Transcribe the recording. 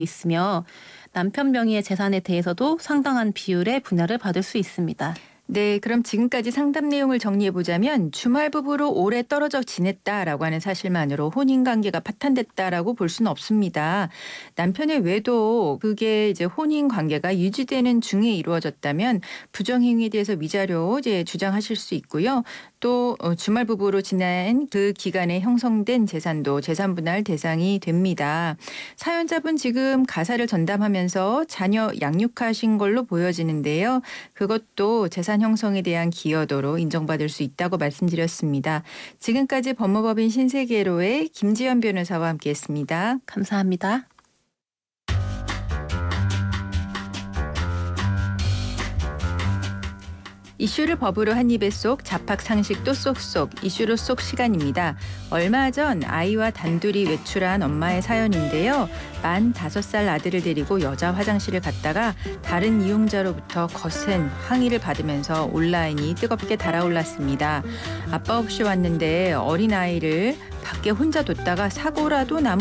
있으며 남편 명의의 재산에 대해서도 상당한 비율의 분할을 받을 수 있습니다. 네, 그럼 지금까지 상담 내용을 정리해보자면 주말 부부로 오래 떨어져 지냈다라고 하는 사실만으로 혼인관계가 파탄됐다라고 볼 수는 없습니다. 남편의 외도 그게 이제 혼인관계가 유지되는 중에 이루어졌다면 부정행위에 대해서 위자료 이제 주장하실 수 있고요. 또 주말 부부로 지낸 그 기간에 형성된 재산도 재산 분할 대상이 됩니다. 사연자분 지금 가사를 전담하면서 자녀 양육하신 걸로 보여지는데요. 그것도 재산 형성에 대한 기여도로 인정받을 수 있다고 말씀드렸습니다. 지금까지 법무법인 신세계로의 김지연 변호사와 함께했습니다. 감사합니다. 이슈를 법으로 한 입에 쏙, 잡학 상식도 쏙쏙, 이슈로 쏙 시간입니다. 얼마 전 아이와 단둘이 외출한 엄마의 사연인데요. 만 5살 아들을 데리고 여자 화장실을 갔다가 다른 이용자로부터 거센 항의를 받으면서 온라인이 뜨겁게 달아올랐습니다. 아빠 없이 왔는데 어린아이를 밖에 혼자 뒀다가 사고라도 나면